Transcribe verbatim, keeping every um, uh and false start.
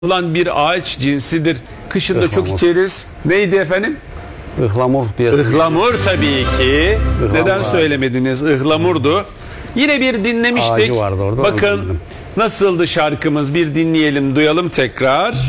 olan bir ağaç cinsidir. Kışın da çok Ihlamur. içeriz. Neydi efendim? Ihlamur diye. Ihlamur tabii ki. Ihlamur Neden ağacı. söylemediniz? Ihlamurdu. Yine bir dinlemiştik. Ağacı vardı orada, onu Bakın bildim. nasıldı şarkımız? Bir dinleyelim, duyalım tekrar.